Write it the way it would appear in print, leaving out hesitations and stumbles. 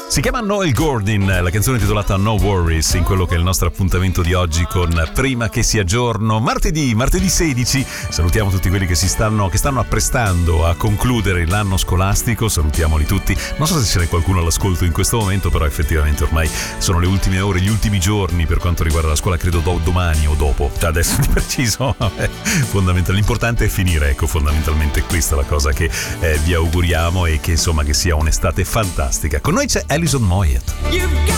Si chiama Noel Gordon, la canzone intitolata No Worries, in quello che è il nostro appuntamento di oggi con Prima che sia giorno, martedì 16. Salutiamo tutti quelli che stanno apprestando a concludere l'anno scolastico, salutiamoli tutti. Non so se ce n'è qualcuno all'ascolto in questo momento, però effettivamente ormai sono le ultime ore, gli ultimi giorni per quanto riguarda la scuola, credo domani o dopo, adesso di preciso. L'importante è finire, ecco, fondamentalmente questa è la cosa che vi auguriamo, e che insomma che sia un'estate fantastica. Con noi c'è Alison Moyet.